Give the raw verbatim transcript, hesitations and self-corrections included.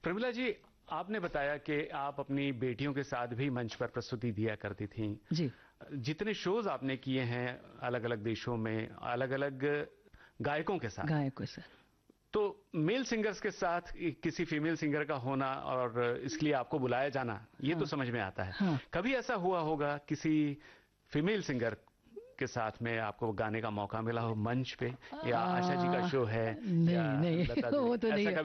प्रमिला जी, आपने बताया कि आप अपनी बेटियों के साथ भी मंच पर प्रस्तुति दिया करती थीं। जी। जितने शोज आपने किए हैं अलग अलग देशों में, अलग अलग गायकों के साथ, गायकों से, तो मेल सिंगर्स के साथ किसी फीमेल सिंगर का होना और इसके लिए आपको बुलाया जाना, ये हाँ, तो समझ में आता है। हाँ, कभी ऐसा हुआ होगा किसी फीमेल सिंगर के साथ में आपको गाने का मौका मिला हो मंच पे, या आशा जी का शो है, नहीं या नहीं लता जी, वो तो नहीं है।